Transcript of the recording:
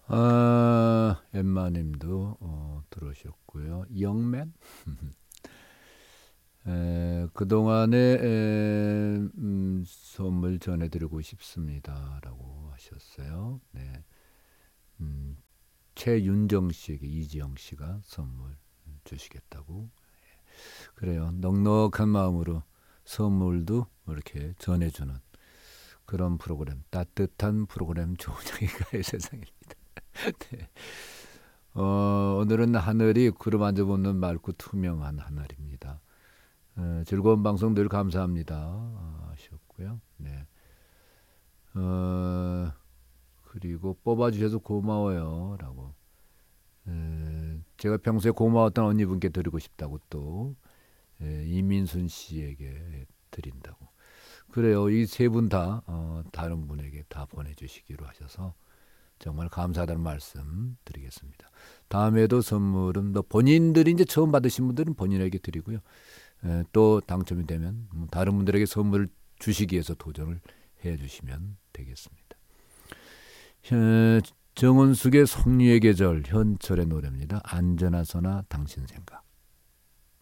엠마님도 들어오셨고요. 영맨 그동안에 선물 전해드리고 싶습니다라고 하셨어요. 네. 최윤정 씨에게 이지영 씨가 선물 주시겠다고. 그래요. 넉넉한 마음으로 선물도 이렇게 전해주는 그런 프로그램, 따뜻한 프로그램 조은영이가의 세상입니다. 네. 오늘은 하늘이 구름 한 점 없는 맑고 투명한 하늘입니다. 즐거운 방송 늘 감사합니다 하셨고요. 네. 그리고 뽑아주셔서 고마워요 라고. 제가 평소에 고마웠던 언니분께 드리고 싶다고 또 이민순 씨에게 드린다고. 그래요. 이 세 분 다 다른 분에게 다 보내주시기로 하셔서 정말 감사하다는 말씀 드리겠습니다. 다음에도 선물은 본인들이 이제 처음 받으신 분들은 본인에게 드리고요. 또 당첨이 되면 다른 분들에게 선물을 주시기 위해서 도전을 해주시면 되겠습니다. 정은숙의 성류의 계절 현철의 노래입니다. 안전하서나 당신 생각.